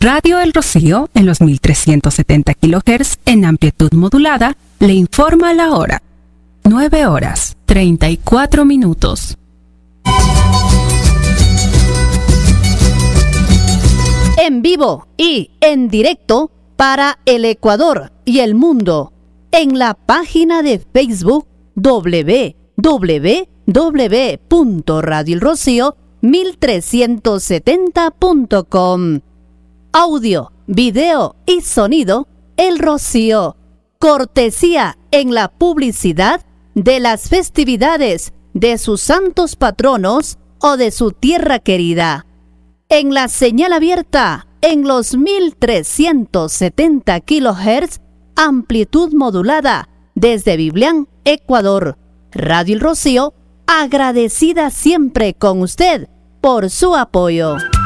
Radio El Rocío, en los 1370 kHz en amplitud modulada, le informa la hora. 9:34. En vivo y en directo para el Ecuador y el mundo, en la página de Facebook www.radioelrocío1370.com. Audio, video y sonido El Rocío. Cortesía en la publicidad de las festividades de sus santos patronos o de su tierra querida. En la señal abierta en los 1370 kHz, amplitud modulada desde Biblián, Ecuador. Radio El Rocío, agradecida siempre con usted por su apoyo.